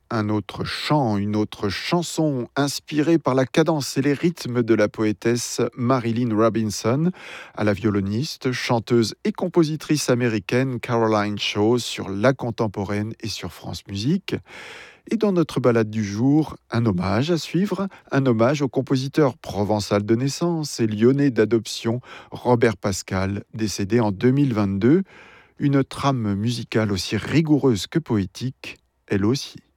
Un autre chant, une autre chanson inspirée par la cadence et les rythmes de la poétesse Marilynne Robinson, à la violoniste, chanteuse et compositrice américaine Caroline Shaw sur La Contemporaine et sur France Musique. Et dans notre balade du jour, un hommage à suivre, un hommage au compositeur provençal de naissance et lyonnais d'adoption Robert Pascal, décédé en 2022. Une trame musicale aussi rigoureuse que poétique, elle aussi.